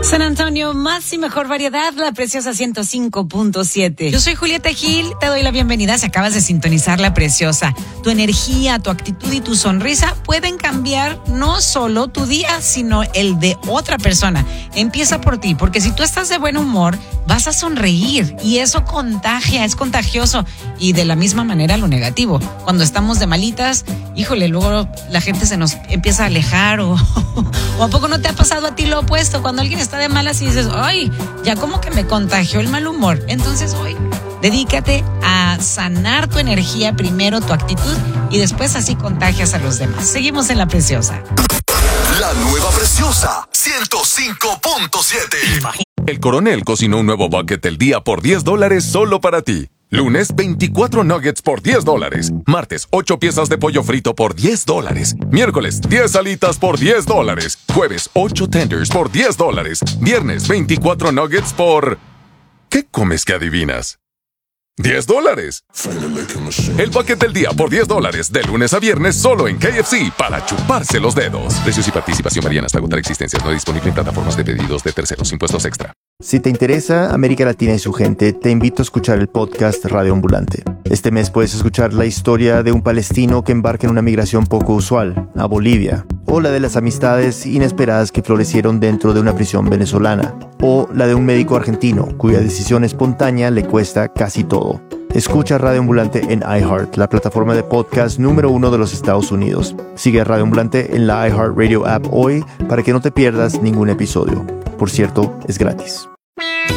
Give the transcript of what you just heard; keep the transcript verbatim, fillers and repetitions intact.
San Antonio, más y mejor variedad, La Preciosa ciento cinco punto siete. Yo soy Julieta Gil, te doy la bienvenida si acabas de sintonizar La Preciosa. Tu energía, tu actitud y tu sonrisa pueden cambiar no solo tu día, sino el de otra persona. Empieza por ti, porque si tú estás de buen humor, vas a sonreír y eso contagia, es contagioso. Y de la misma manera lo negativo. Cuando estamos de malitas, híjole, luego la gente se nos empieza a alejar o, o ¿a poco no te ha pasado a ti lo opuesto? Cuando alguien está de malas y dices, ay, ya como que me contagió el mal humor. Entonces hoy, dedícate a sanar tu energía primero, tu actitud, y después así contagias a los demás. Seguimos en La Preciosa. La nueva Preciosa ciento cinco punto siete. El Coronel cocinó un nuevo bucket del día por diez dólares solo para ti. Lunes, veinticuatro nuggets por diez dólares. Martes, ocho piezas de pollo frito por diez dólares. Miércoles, diez alitas por diez dólares. Jueves, ocho tenders por diez dólares. Viernes, veinticuatro nuggets por... ¿Qué comes que adivinas? diez dólares. El bucket del día por diez dólares, de lunes a viernes, solo en K F C, para chuparse los dedos. Precios y participación varían hasta agotar existencias. No disponible en plataformas de pedidos de terceros. Impuestos extra. Si te interesa América Latina y su gente, te invito a escuchar el podcast Radio Ambulante. Este mes puedes escuchar la historia de un palestino que embarca en una migración poco usual, a Bolivia, o la de las amistades inesperadas que florecieron dentro de una prisión venezolana, o la de un médico argentino cuya decisión espontánea le cuesta casi todo. Escucha Radio Ambulante en iHeart, la plataforma de podcast número uno de los Estados Unidos. Sigue a Radio Ambulante en la iHeartRadio app hoy para que no te pierdas ningún episodio. Por cierto, es gratis.